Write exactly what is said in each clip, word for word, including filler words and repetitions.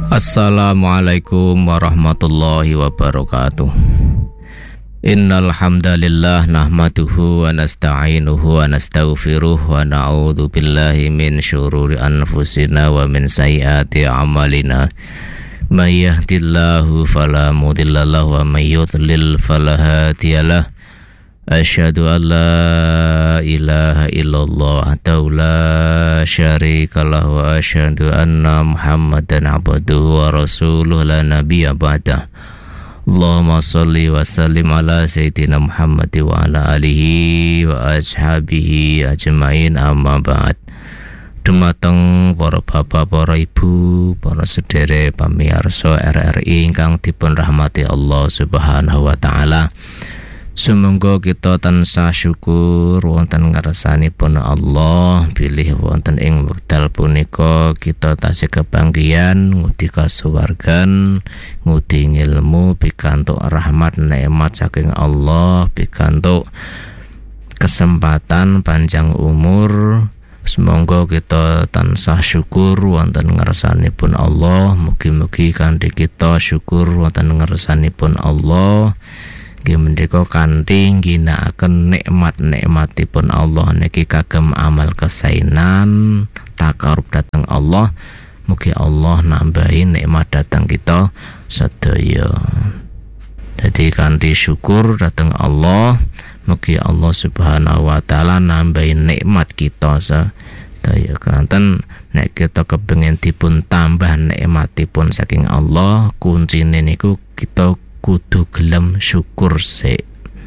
Assalamualaikum warahmatullahi wabarakatuh. Innal hamdalillah nahmaduhu wa nasta'inuhu wa nastaghfiruh wa na'udzu billahi min syururi anfusina wa min sayyiati a'malina. May yahdihillahu fala mudilla lahu wa may yudlil fala hadiyalah. Asyhadu an la ilaha illallah wahdahu la syarika lahu wa asyhadu anna Muhammadan abduhu wa rasuluhu la nabiyya ba'dah. Allahumma shalli wa sallim ala sayyidina Muhammad wa ala alihi wa ashabihi ajmain, amma ba'd. Dumateng para bapak, para ibu, para sedherek pamirsa R R I ingkang dipun rahmati Allah Subhanahu wa taala. Sumangga kita tansah syukur wonten ngarsanipun Allah, bilih wonten ing wekdal punika kita tasih kepanggihan ngudi kasuwargan, ngudi ilmu, pikantuk rahmat nikmat saking Allah, pikantuk kesempatan panjang umur. Semoga kita tansah syukur wonten ngarsanipun Allah, mugi-mugi kanthi kita syukur wonten ngarsanipun Allah. Nggih menika kanthi ngginakaken nikmat-nikmatipun Allah niki kagem amal kesainan takarub dhateng Allah. Mugi Allah nambahi nikmat dhateng kita sedaya. Dadi kanthi syukur dhateng Allah, mugi Allah Subhanahu wa taala nambahi nikmat kita sedaya. Keranten nek kita kepengin dipun tambah nikmatipun saking Allah, kuncine niku kita kudu gelem syukur sik.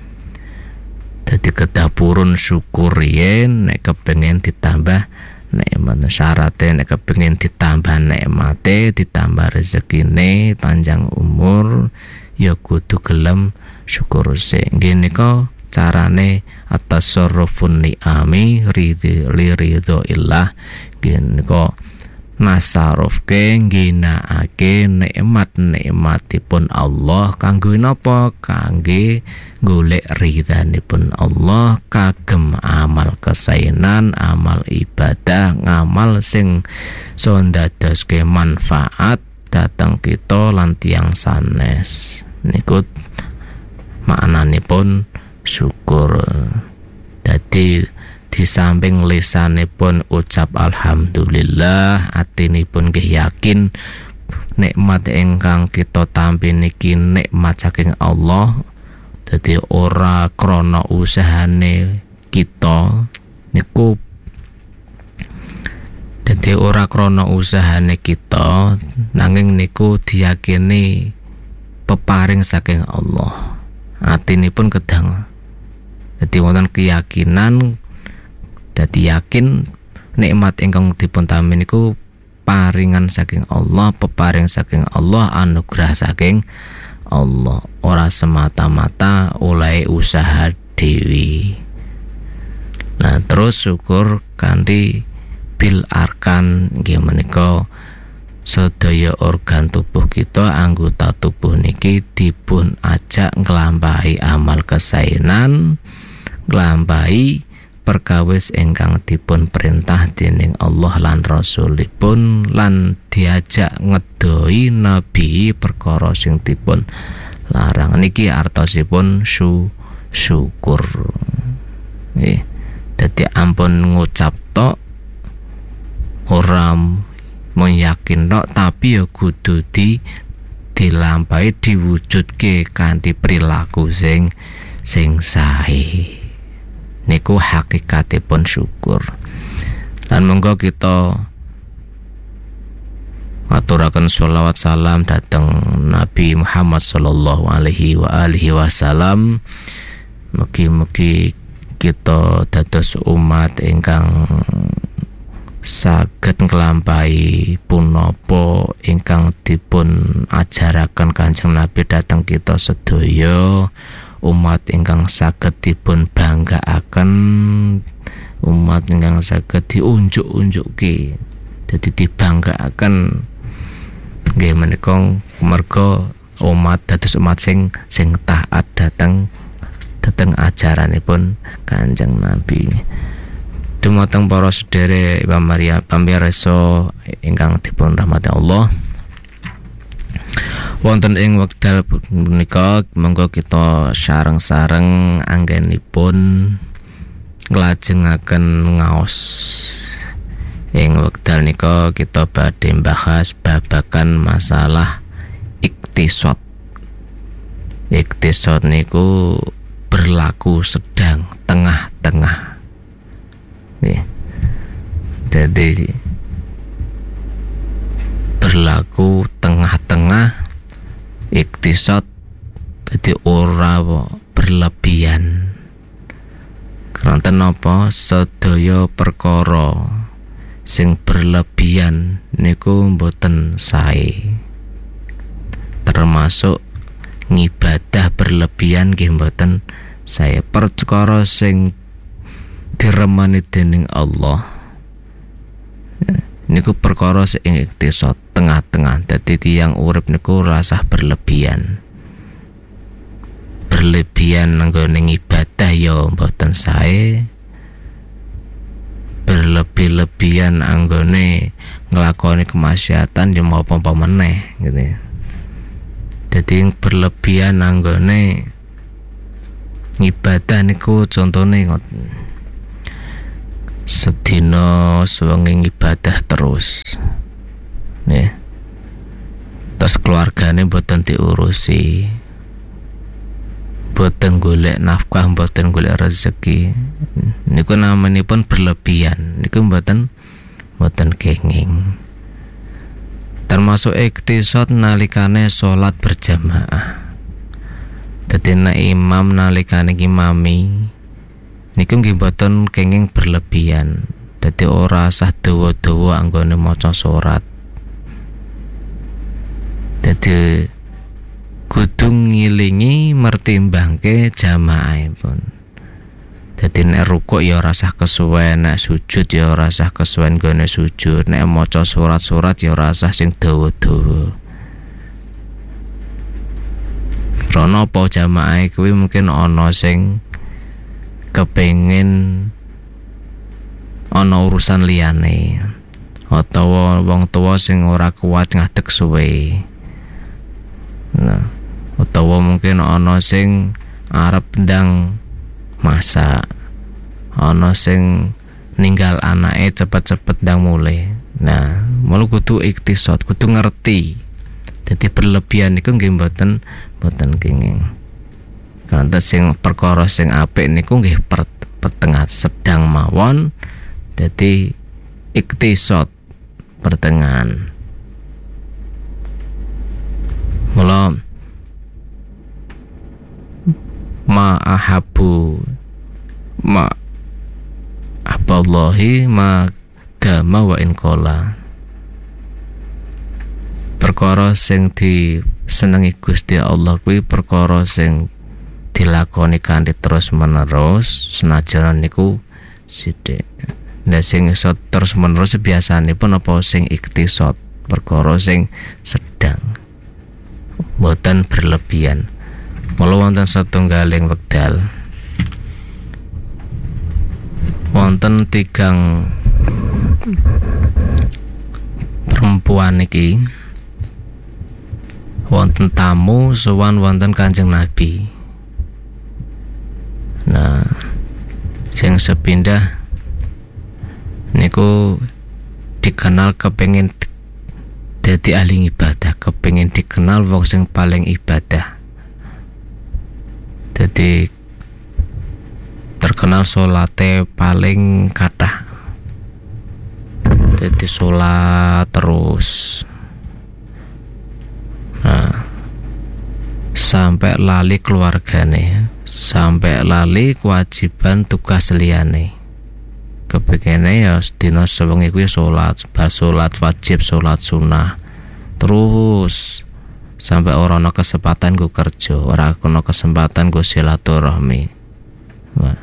Dadi kedah purun syukur yen nek kepengin ditambah nikmat. Syarate nek kepengin ditambah nikmate, ditambah rezekine, panjang umur, ya kudu gelem syukur sik. Nggih nika carane at-tasarrufun ni'ami ridhi li ridho illah. Nggih nika nasarufke ngginakake nikmat-nikmatipun Allah kanggo napa? Kangge golek ridhanipun Allah, kagem amal kesainan, amal ibadah, ngamal sing so ndadoske manfaat dhateng kita lan tiyang sanes. Niku maknanipun syukur. Dadi di samping lisanipun ucap alhamdulillah, atinipun nggih yakin nikmat ingkang kita tampi niki nikmat saking Allah. Dadi ora krana usahane kita niku, dadi ora krana usahane kita, nanging niku diyakini peparing saking Allah. Atinipun kedang. Dadi wonten keyakinan, dadi yakin nikmat ingkang dipun tampi niku paringan saking Allah, peparing saking Allah, anugerah saking Allah, ora semata-mata oleh usaha dewi. Nah, terus syukur kanthi bil arkan nggih menika sedaya organ tubuh kita, anggota tubuh niki dipun ajak nglampahi amal kesainan, nglampahi perkawis ingkang dipun perintah dening Allah lan Rasulipun, lan diajak ngedoi nabi perkara sing dipun larang. Niki artosipun su syukur. Nggih. Dadi ampun ngucap tok, ora meyakin tok, tapi ya kudu di dilampahi, diwujudke kanthi perilaku sing sing sae. Niku hakikatipun syukur. Lan monggo kita ngaturaken sholawat salam dhateng Nabi Muhammad sallallahu alaihi wa alihi wasallam. Mugi-mugi kita dados umat ingkang saged nglampahi punapa ingkang dipun ajaraken Kanjeng Nabi dhateng kita sedaya. Umat ingkang saged dipun banggaaken, umat ingkang saged diunjuk-unjukke, dadi dibanggaaken. Nggih menika merga umat dados umat sing sing taat dhateng dhateng ajaranipun Kanjeng Nabi. Dumateng para sedherek pamirsa ingkang dipun rahmati Allah, Wonten ing wekdal punika monggo kita sareng-sareng anggenipun nglajengaken ngaos. Ing wekdal nika kita badhe bahas babagan masalah iktisad. Iktisad niku berlaku sedang, tengah-tengah. Nggih. Jadi berlaku tengah-tengah. Iktisad jadi ora berlebihan. Keranten napa sedaya perkara sing berlebihan niku mboten sae. Termasuk ngibadah berlebihan nggih mboten sae. Perkara sing diremani dening Allah niku perkara sing iktisad tengah-tengah. Dadi tiyang urip niku rasah berlebihan. Berlebihan nggone ibadah ya mboten sae. Berlebih-lebihan anggone nglakoni kemaksiatan ya apa-apa meneh gitu. Dadi berlebihan anggone ibadah niku contone ngoten. Sedina sewengi ibadah terus nih, terus keluargane mboten diurusi, mboten golek nafkah, mboten golek rezeki, niku namanipun berlebihan, niku mboten mboten kenging. Termasuk iktisad nalikane salat berjamaah. Dadi nek imam nalikane ngimami niku nggih mboten kenging berlebihan. Dadi ora sah dawa-dawa anggone maca surat. Dadi kudu ngilingi mertimbangke jamaahipun. Dadi nek rukuk ya ora sah kesuwen, nek sujud ya ora sah kesuwen gone sujud, nek maca surat-surat ya ora sah sing dawa-dawa. Rono apa jamaah kuwi mungkin ana sing kepengin ana urusan liyane, utawa wong tuwa sing ora kuat ngadeg suwe. Nah, utawa mungkin ana sing arep ndang masak, ana sing ninggal anake cepet-cepet ndang mulai. Nah, mulu kudu iktisad, kudu ngerti. Dadi berlebihan niku nggih mboten mboten kenging. Karena sing perkara sing apik niku nggih per, pertengah sedang mawon. Jadi iktisad pertengahan. Mula ma ahabu ma aballahi ma dama wa inqala. Perkara sing disenengi Gusti Allah kuwi perkara sing dilakoni kanthi terus menerus senajan niku sithik. Lah sing iso terus menerus biasanipun apa sing iktisad, perkara sing sedang, boten berlebihan. Mula wonten satunggaling wekdal wonten tigang perempuan iki wonten tamu sowan wonten Kanjeng Nabi. Nah, sing sepindah niku dikenal kepengin dadi ahli ibadah, kepengin dikenal wong sing paling ibadah. Dadi terkenal salate paling kathah. Dadi salat terus. Nah, sampai lali keluargane, sampai lali kewajiban tugas liyane. Kepekene ya sedina sewengi kuwi salat, bar salat wajib, salat sunah. Terus sampai ora ana kesempatan go kerja, ora ana kesempatan go silaturahmi. Wah.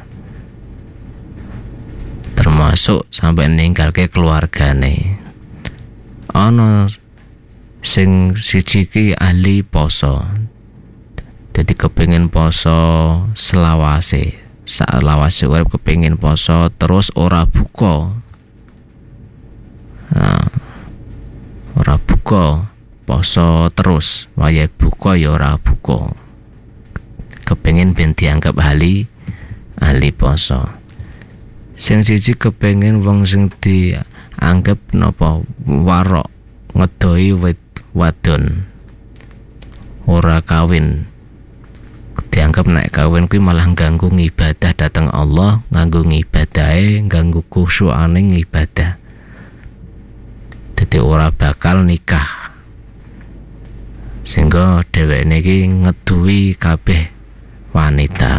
Termasuk sampai ninggalke keluargane. Ana sing siji ki ahli poso. Jadi kepengin poso selawase, selawase urip kepengin poso terus ora buka. Nah, ora buka poso terus, wayahe buka ya ora buka. Kepengin ben dianggap ahli ahli poso. Sing siji kepengin wong sing dianggap napa warok ngedoi wit wadon ora kawin, dianggap nek kawin kuwi malah ganggu ibadah dateng Allah, ganggu ibadahe, ganggu khusyukane ibadah. Dadi ora bakal nikah. Sehingga dheweke iki ngeduwi kabeh wanita.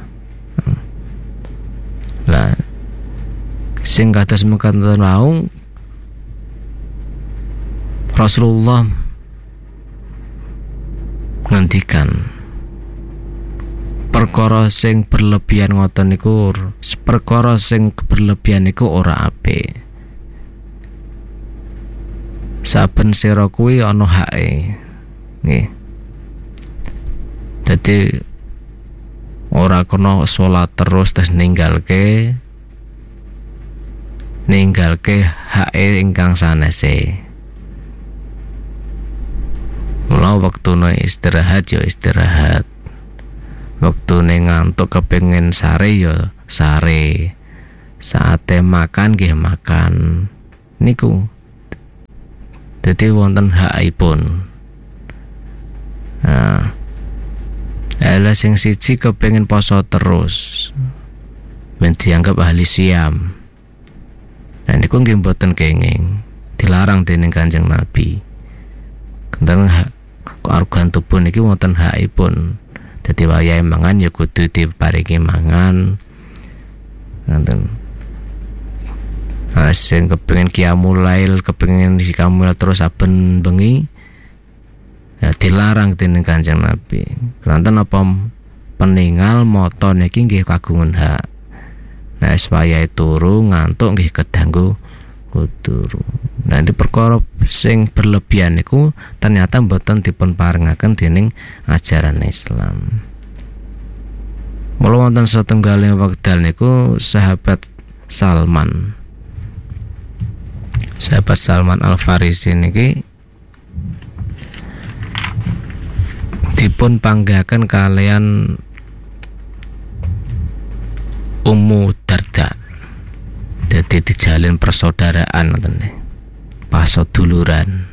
Lah sing kados mekaten wau Rasulullah ngendikan perkara sing berlebihan ngoten niku, perkara sing berlebihan niku ora apik. Saben sira kuwi ana hake. Nggih. Dadi ora kena salat terus terus ninggalke ninggalke hake ingkang sanese. Mula waktune istirahat ya istirahat. Waktune ngantuk kepengin sare ya sare. Saate makan nggih makan. Niku dadi wonten hakipun. Nah, ala sing siji kepengin poso terus, ben dianggap ahli siam. Nah niku nggih mboten kenging, dilarang dening Kanjeng Nabi. Kenten hak organ tubuh niki wonten hakipun. Dadi wayahe mangan ya kudu diparingi mangan. Ngoten. Nah, sing kepengin qiyamul lail, kepengin qiyamul terus saben bengi ya dilarang dening Kanjeng Nabi. Keranten apa peninggal moto niki nggih kagungan hak. Nah, wayahe turu ngantuk nggih kedanggu turu. Nah, ini perkara sing berlebihan niku ternyata mboten dipun paringaken dening ajaran Islam. Mula wonten setunggaling wekdal niku sahabat Salman. Sahabat Salman Al-Farisi niki dipun panggihaken kalian Ummu Darda. Jadi dijalin persaudaraan ngoten nggih. Paseduluran.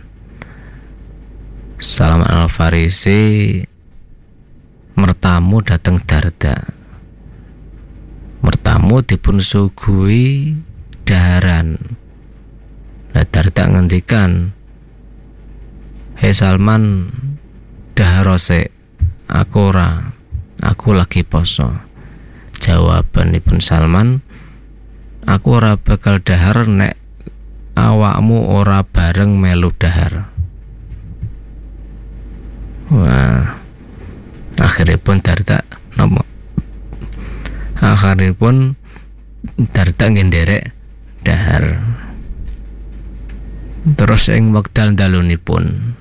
Salman Al-Farisi mertamu dateng Darda. Mertamu dipun suguhi daharan. Nah, Darda ngendikan, "Hei Salman, daharose aku ora, aku lagi poso." Jawabanipun Salman, "Aku ora bakal dahar nek awakmu ora bareng melu dahar." Wah, akhiripun Darda nopo? Akhiripun Darda ngenderek dahar. Terus ing wekdal dalunipun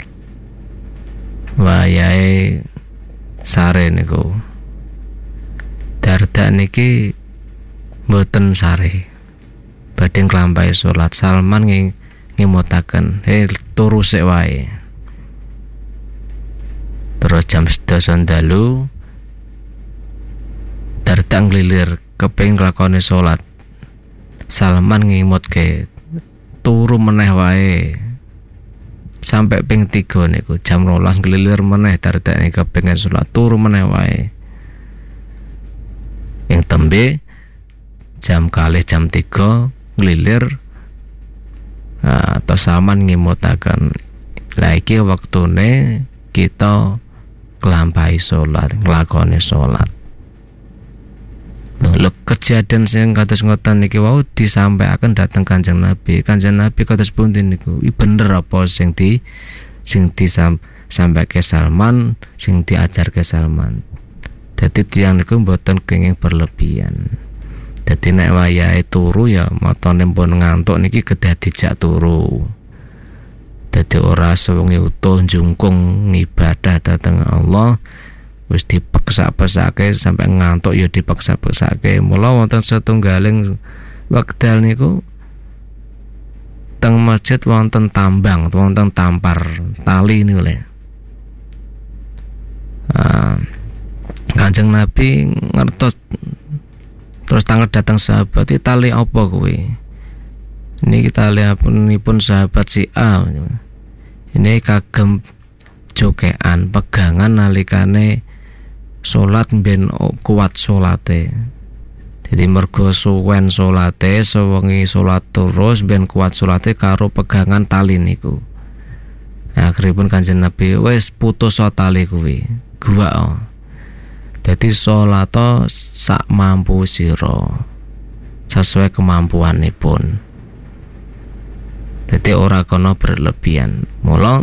wayahe sare niku Darda niki mboten sare badhe nglampahi salat. Salman ngimutaken, "Hei turu sik wae." Terus jam sedasa dalu Darda nglilir kepengin nglakoni salat. Salman ngimutke, "Turu meneh wae." Sampai ping tiga niku jam rolas nglilir meneh Darda niki kepengin salat, turu meneh wae. Yang tembe jam kalih jam tiga nglilir, nah, atau Salman ngimutaken, "Lah iki wektune kita nglampahi salat, nglakoni salat." Lho, kejadian sing kados ngoten niki wau disampaikan dateng Kanjeng Nabi. Kanjeng Nabi kados pundi niku? I bener apa sing di sing disampaike Salman, sing diajarke Salman. Dadi tiyang niku mboten kenging berlebihan. Dadi nek wayahe turu ya matane pun ngantuk niki kedah dijak turu. Dadi ora sewengi utuh njungkung ngibadah dhateng Allah wis dipeksa-pesake sampai ngantuk ya dipeksa-pesake. Mula wonten setunggaling wekdal niku teng masjid wonten tambang, wonten tampar tali niku lho. Uh, Kanjeng Nabi ngertos terus tanggal datang sahabat, tali apa kuwi? Ini kita lihat pun sahabat si A. Ini kagem jokean pegangan nalikane salat ben kuat salate. Jadi mergo suwen salate, sewengi salat terus ben kuat salate karo pegangan tali niku. Nah, akhiripun Kanjeng Nabi wis putus tali kuwi. Gua oh. Jadi salato sak mampu sira. Sesuai kemampuanipun. Jadi ora kono berlebihan. Mula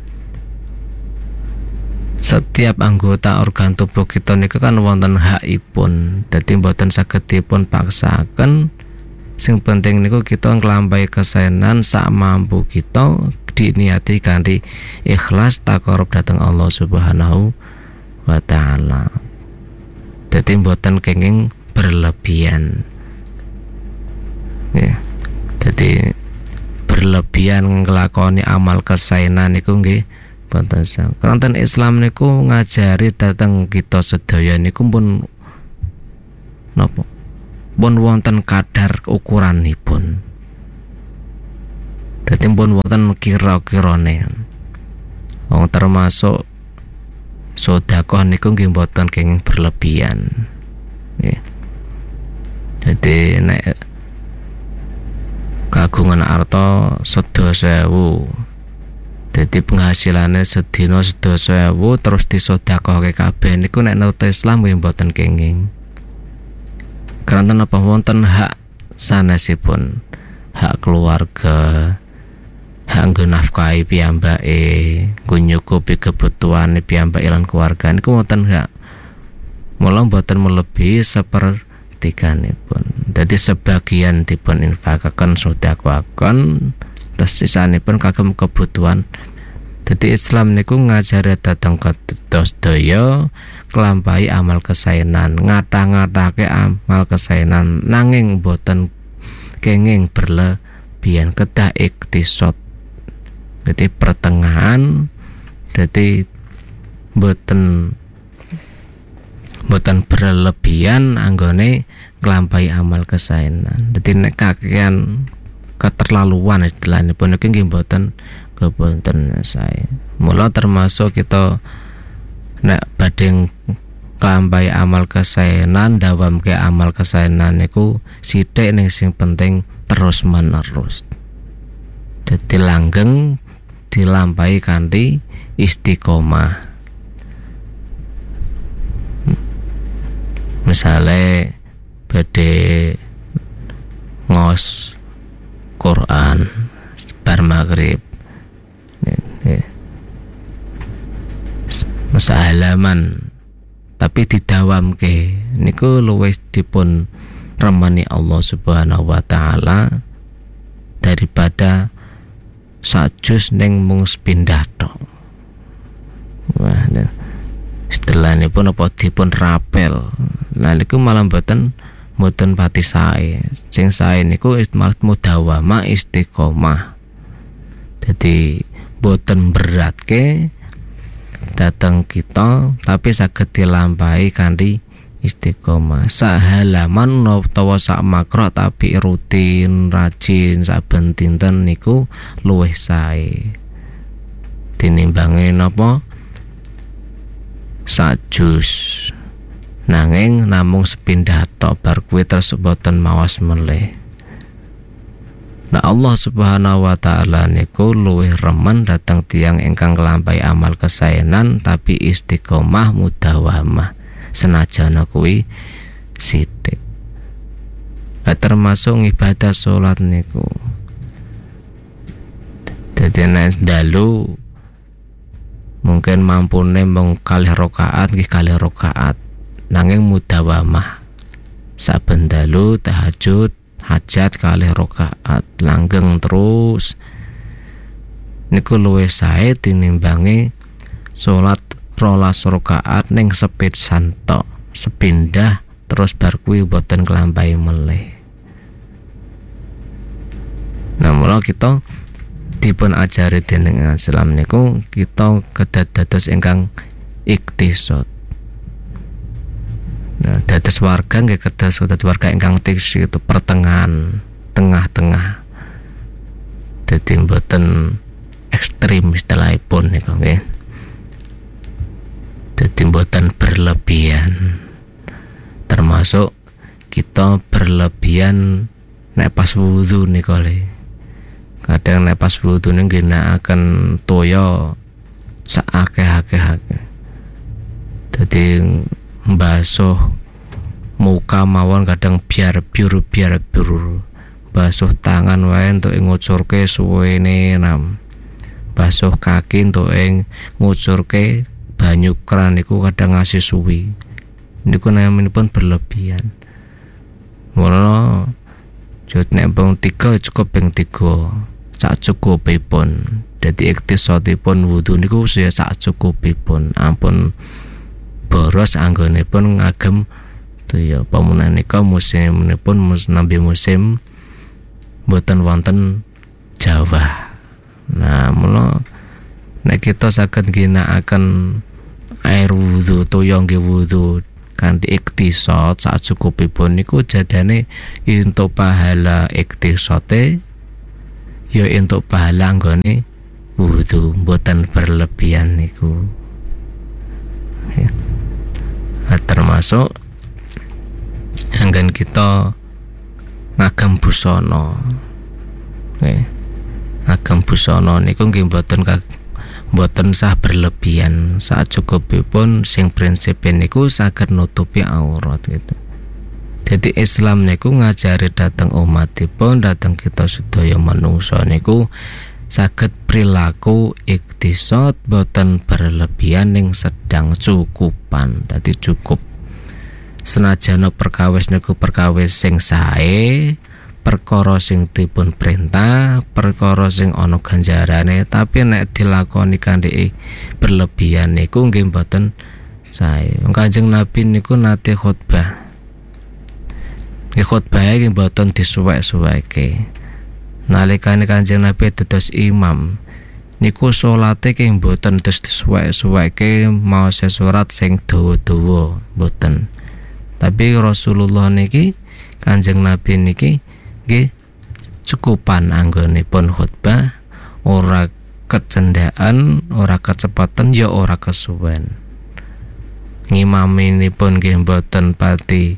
setiap anggota organ tubuh kita niku kan wonten hakipun. Dadi mboten saged dipun paksaken. Sing penting niku kita nglampahi kesenan sak mampu kita, diniati kanthi ikhlas takarub dhateng Allah Subhanahu wa taala. Dadi mboten kenging berlebihan. Ya. Dadi berlebihan nglakoni amal kesaenan niku nggih boten sah. Keranten Islam niku ngajari dhateng kita sedaya niku pun napa? Pun wonten kadar ukuranipun. Dadi pun wonten kira-kirane. Wong termasuk sedekah niku nggih mboten kenging berlebihan. Nggih. Dadi nek kagungan arta sedasa ewu, jadi penghasilannya sedina sedasa ewu terus disedekahke kabeh niku nek nurut Islam nggih mboten kenging. Karena napa wonten hak sanesipun, hak keluarga, hak nggo nafkahi piyambake, nggo nyukupi kebutuhan piyambake lan keluarga niku wonten hak. Mula mboten melebihi sepertiganipun. Jadi sebagian dipun infakaken sedekahaken, terus sisanipun kagem kebutuhan. Jadi Islam niku ngajari dhateng kita sedaya nglampahi amal kesaenan, ngata-ngatake amal kesaenan nanging boten kenging berlebihan, kedah iktisad. Jadi pertengahan, jadi boten boten berlebihan anggone nglampahi amal kesaenan. Dadi nek kakean keterlaluan istilahipun niku nggih mboten boten sae. Mula termasuk kita nek badhe nglampahi amal kesaenan, dawamke amal kesaenan niku sithik ning sing penting terus menerus. Dadi langgeng dilampahi kanthi istiqomah. Misale badhe ngos Quran bar maghrib masa halaman tapi didawamke niku luwih dipun remani Allah Subhanahu wa taala daripada sajus ning mung sepindah tok. Wah, istilahipun apa dipun rapel. Nah niku malah mboten mboten pati sae. Sing sae niku malah mudawamah istiqomah. Dadi mboten beratke dateng kita tapi saged dilampahi kanthi istiqomah. Sak halaman utawa sak makro tapi rutin rajin saben dinten niku luwih sae tinimbangi napa sak jus. Nanging namung sepindah tok bar kuwi terus boten mawas meleh. Nah Allah Subhanahu wa taala niku luwih remen dateng tiyang ingkang nglampahi amal kesaenan tapi istiqomah mudawamah senajan kuwi sithik. Nah, termasuk ibadah salat niku. Dadi nek dalu mungkin mampune mung kalih rakaat nggih kalih rakaat. Nanging mudawamah saben dalu tahajud hajat kalih rakaat langgeng terus niku luwih sae tinimbangi salat rolas rakaat ning sepit santok sepindah terus bar kuwi boten nglampahi meleh. Nah, mula kita dipun ajari dening Islam niku kita kedah dados ingkang iktisad. Nah, dados warga nggih kedah dados warga ingkang tiksi itu pertengahan, tengah-tengah. Dadi mboten ekstrim istilahipun niku nggih. Dadi mboten berlebihan. Termasuk kita berlebihan nek pas wudu niku le. Kadang nek pas wudu niku ginakaken toya sak akeh-akeh. Dadi mbasuh muka mawon kadang biar biur biar biur. Basuh tangan wae entuk ngucurke suwene enam. Basuh kaki entuk ing ngucurke banyu kran niku kadang ngasih suwi. Niku naminipun berlebihan. Mula jut nek bang tiga cukup bang tiga sak cukupipun. Dadi iktisadipun wudu niku saya sak cukupipun. Ampun boros anggonipun ngagem ya pamunanika musimipun nambe musim mboten wonten Jawa. Nah, mula nek kita saged ginakaken air wudu toya nggih wudu kanthi iktisad sak cukupipun niku jadane entuk pahala iktisate ya entuk pahala anggone wudu mboten berlebihan niku. Ya. Nah, termasuk anggen kita ngagem busana. Nggih. Ngagem busana niku nggih mboten mboten sah berlebihan, sak cukupipun sing prinsip niku saged nutupi aurat gitu. Jadi Islam niku ngajari dateng umatipun, dateng kita sedaya manungsa niku saged perilaku iktisad boten berlebihan ning sedang cukupan. Dadi cukup. Senajan perkawis niku perkawis sing sae, perkara sing dipun perintah, perkara sing ana ganjarane, tapi nek dilakoni kanthi berlebihan niku nggih mboten sae. Kanjeng Nabi niku nate khutbah. Nggih khutbah nggih mboten disuwek-suweke. Nalikane Kanjeng Nabi dados imam, niku salate nggih mboten terus disuwek-suweke maos surat sing dawa-dawa, mboten. Tapi Rasulullah niki Kanjeng Nabi niki nggih cukupan anggonipun khutbah, ora kecendaan, ora kecepatan, ya ora kesuwen. Ngimaminipun nggih mboten pati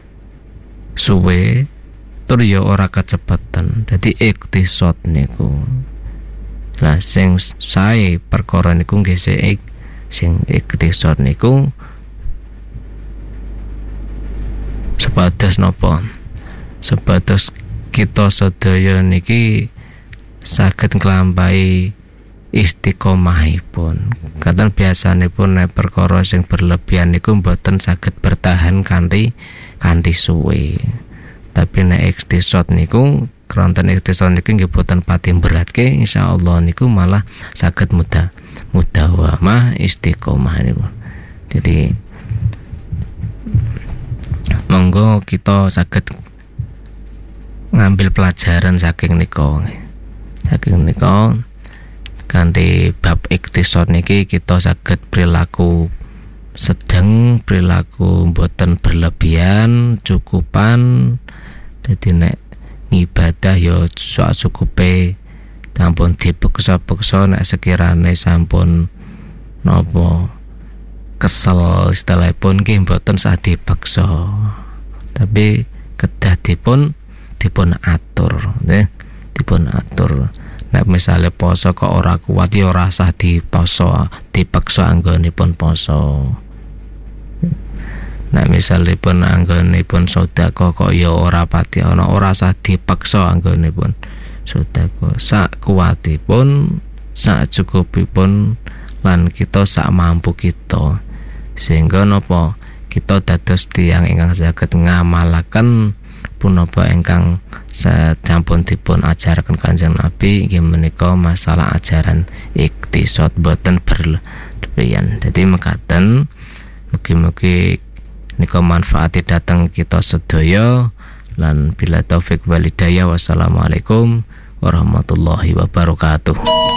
suwe, tur ya ora kecepatan. Dadi iktisad niku. Lah sing sae perkara niku nggih sing sing iktisad niku sebatas napa? Sebatas kita sedaya niki saged nglampahi istiqomahipun. Katen biasanipun nek perkara sing berlebihan niku mboten saged bertahan kanthi kanthi suwe. Tapi nek iktisad niku kronten iktisad niku nggih boten pati beratke, insyaallah niku malah saged mudah mudawamah istiqomah niku. Jadi monggo kita saged ngambil pelajaran saking nika. Saking nika kanthi bab iktisad niki kita saged perilaku sedang, perilaku mboten berlebihan, cukupan. Dadi nek ngibadah ya sak cukupe, sampun dipeksa-peksa nek sekirane sampun napa kesel istilahipun nggih mboten sah dipaksa. Tapi kedah dipun dipun atur, nggih, dipun atur. Nek misale poso kok ora kuat ya ora sah diposo, dipaksa anggonipun poso. Nek misalipun anggonipun sedekah kok ya ora pati ana, ora sah dipaksa anggonipun sedekah. Sak kuwatipun, sak cukupipun lan kita sak mampu kita. Sehingga napa kita dados tiyang ingkang saged ngamalaken punapa ingkang sampun dipun ajaraken Kanjeng Nabi inggih menika masalah ajaran iktisad boten berlebihan. Dadi mekaten mugi-mugi nika manfaati dateng kita sedaya lan bila taufik wal hidayah. Wassalamualaikum warahmatullahi wabarakatuh.